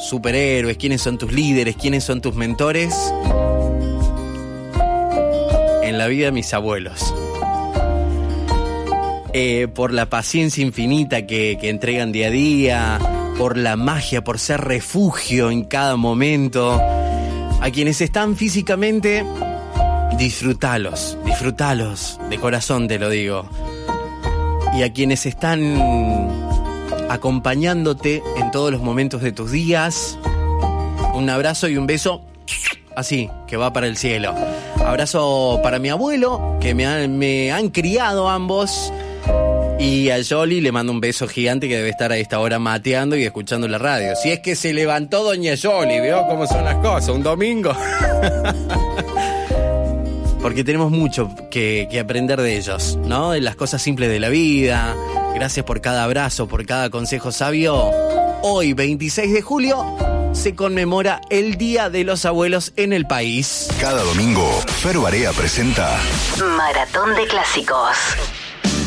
superhéroes, quiénes son tus líderes, quiénes son tus mentores. En la vida, mis abuelos. Por la paciencia infinita que entregan día a día, por la magia, por ser refugio en cada momento. A quienes están físicamente, disfrútalos, de corazón te lo digo. Y a quienes están acompañándote en todos los momentos de tus días, un abrazo y un beso así, que va para el cielo. Abrazo para mi abuelo, que me han criado ambos. Y a Yoli le mando un beso gigante, que debe estar a esta hora mateando y escuchando la radio. Si es que se levantó doña Yoli, ¿veo cómo son las cosas? Un domingo. Porque tenemos mucho que aprender de ellos, ¿no? En las cosas simples de la vida. Gracias por cada abrazo, por cada consejo sabio. Hoy, 26 de julio, se conmemora el Día de los Abuelos en el país. Cada domingo, Fer Barea presenta Maratón de Clásicos.